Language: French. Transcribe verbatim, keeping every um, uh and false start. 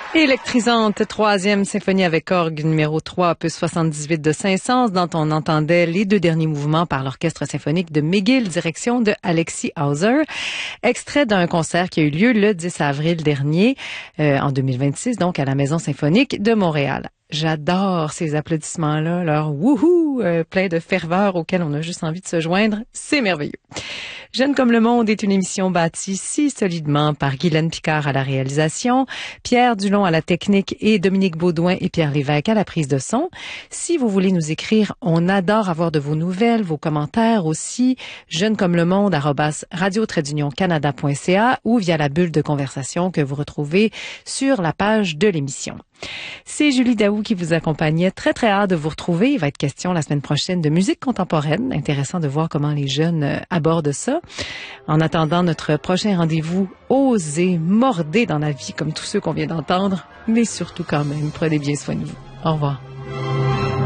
Électrisante, troisième symphonie avec orgue numéro trois, opus soixante-dix-huit de Saint-Saëns, dont on entendait les deux derniers mouvements par l'orchestre symphonique de McGill, direction de Alexis Hauser. Extrait d'un concert qui a eu lieu le dix avril dernier, euh, en deux mille vingt-six, donc à la Maison symphonique de Montréal. J'adore ces applaudissements-là, leur wouhou, euh, plein de ferveur auquel on a juste envie de se joindre. C'est merveilleux. Jeune comme le monde est une émission bâtie si solidement par Guylaine Picard à la réalisation, Pierre Dulon à la technique et Dominique Baudouin et Pierre Lévesque à la prise de son. Si vous voulez nous écrire, on adore avoir de vos nouvelles, vos commentaires aussi. Jeune comme le monde arobase radio trait d'union canada point c a ou via la bulle de conversation que vous retrouvez sur la page de l'émission. C'est Julie Daou qui vous accompagnait. Très, très hâte de vous retrouver. Il va être question la semaine prochaine de musique contemporaine. Intéressant de voir comment les jeunes abordent ça. En attendant notre prochain rendez-vous, osez, mordez dans la vie comme tous ceux qu'on vient d'entendre, mais surtout quand même, prenez bien soin de vous. Au revoir.